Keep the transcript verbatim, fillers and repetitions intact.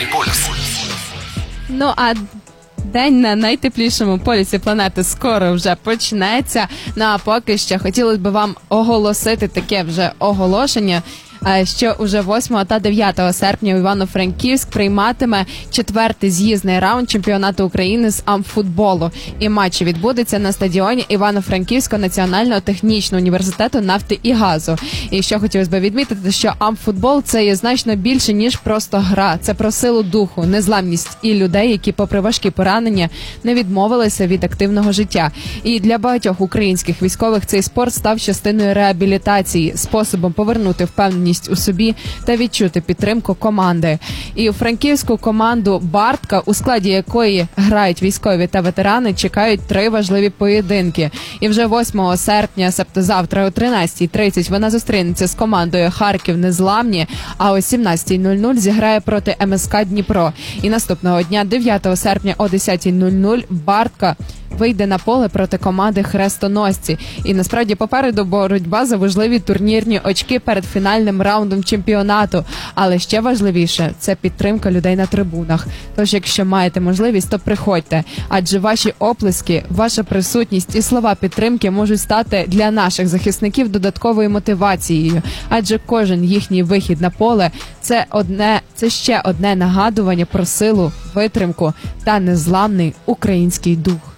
Північний полюс. Ну, а день на найтеплішому полюсі планети скоро вже почнеться. Ну, а поки що хотілося б вам оголосити таке вже оголошення, що уже восьмого та дев'ятого серпня Івано-Франківськ прийматиме четвертий з'їзний раунд чемпіонату України з амфутболу. І матч відбудеться на стадіоні Івано-Франківського національного технічного університету нафти і газу. І що хотілося б відмітити, що амфутбол – це є значно більше, ніж просто гра. Це про силу духу, незламність і людей, які попри важкі поранення не відмовилися від активного життя. І для багатьох українських військових цей спорт став частиною реабілітації, способом повернути впевненість у собі та відчути підтримку команди. І у франківську команду «Бартка», у складі якої грають військові та ветерани, чекають три важливі поєдинки. І вже восьмого серпня, себто завтра о тринадцятій тридцять, вона зустрінеться з командою «Харків Незламні», а о сімнадцятій нуль нуль зіграє проти ем ес ка «Дніпро». І наступного дня, дев'ятого серпня о десятій нуль нуль, «Бартка» вийде на поле проти команди «Хрестоносці». І насправді попереду боротьба за важливі турнірні очки перед фінальним раундом чемпіонату. Але ще важливіше – це підтримка людей на трибунах. Тож, якщо маєте можливість, то приходьте. Адже ваші оплески, ваша присутність і слова підтримки можуть стати для наших захисників додатковою мотивацією. Адже кожен їхній вихід на поле – це одне, це ще одне нагадування про силу, витримку та незламний український дух.